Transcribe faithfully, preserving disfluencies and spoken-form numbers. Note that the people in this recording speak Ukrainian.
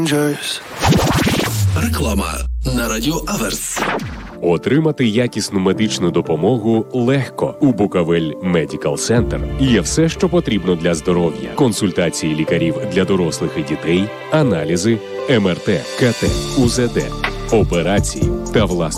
Реклама на Радіо Аверс. Отримати якісну медичну допомогу легко. У Буковель Медикал Центр є все, що потрібно для здоров'я. Консультації лікарів для дорослих і дітей, аналізи, ем ер те, ка те, у зет де, операції та власне